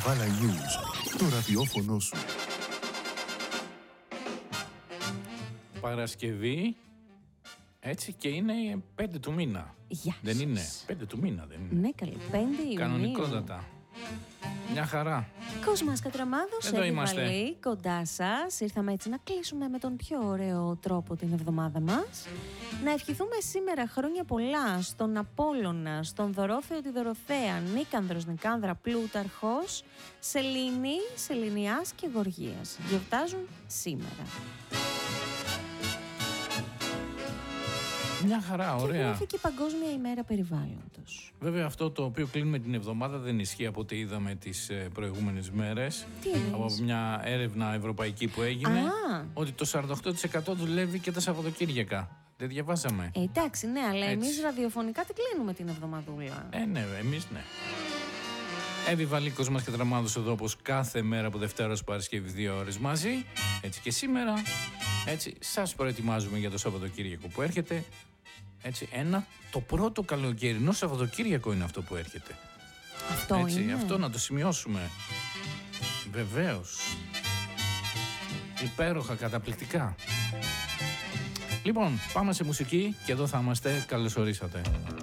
Καβάλα News, το ραδιόφωνο σου. Παρασκευή, έτσι και είναι 5 του μήνα. Γεια δεν σας. είναι, 5 του μήνα δεν είναι. Ναι, καλή, 5 Ιουνίου. Κανονικότατα. Μια χαρά. Κοσμάς Κατραμάδος, Εδώ είμαστε. Βαλή, κοντά σας. Ήρθαμε έτσι να κλείσουμε με τον πιο ωραίο τρόπο την εβδομάδα μας. Να ευχηθούμε σήμερα χρόνια πολλά στον Απόλλωνα, στον Δωρόθεο τη Δωροθέα, Νίκανδρος, Νικάνδρα, Πλούταρχος, Σελήνη, Σεληνιάς και Γοργίας. Γιορτάζουν σήμερα. Μια χαρά, Και ωραία. βρέθηκε Παγκόσμια ημέρα περιβάλλοντος. Βέβαια, αυτό το οποίο κλείνουμε την εβδομάδα δεν ισχύει από ό,τι είδαμε τις προηγούμενες μέρες. Τι εννοείς? Από μια έρευνα ευρωπαϊκή που έγινε, Α. ότι το 48% δουλεύει και τα Σαββατοκύριακα. Δεν διαβάσαμε. Εντάξει, ναι, αλλά Έτσι. εμείς ραδιοφωνικά την κλείνουμε την εβδομαδούλα. Ναι, εμείς ναι. Εύη Βαλή, Κοσμάς Κατραμάδος εδώ, όπως κάθε μέρα από Δευτέρα ως Παρασκευή 2 ώρες μαζί. Έτσι και σήμερα, έτσι σας προετοιμάζουμε για το Σαββατοκύριακο που έρχεται. Έτσι, το πρώτο καλοκαιρινό Σαββατοκύριακο είναι αυτό που έρχεται. Αυτό Έτσι, είναι. αυτό να το σημειώσουμε. Βεβαίως. Υπέροχα, καταπληκτικά. Λοιπόν, πάμε σε μουσική και εδώ θα είμαστε. Καλώς ορίσατε.